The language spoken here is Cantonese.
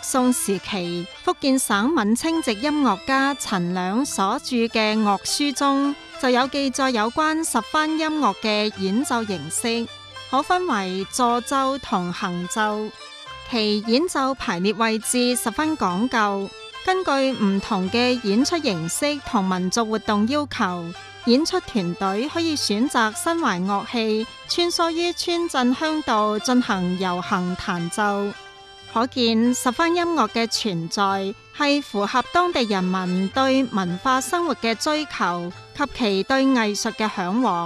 宋時期福建省閩清籍音樂家陳良所著嘅樂書中，就有記載有關十番音樂嘅演奏形式，可分為坐奏同行奏，其演奏排列位置十分講究。根據唔同嘅演出形式同民族活動要求，演出團隊可以選擇身懷樂器，穿梭於村鎮鄉道進行遊行彈奏。可見十番音樂嘅存在係符合當地人民對文化生活嘅追求及其對藝術嘅嚮往。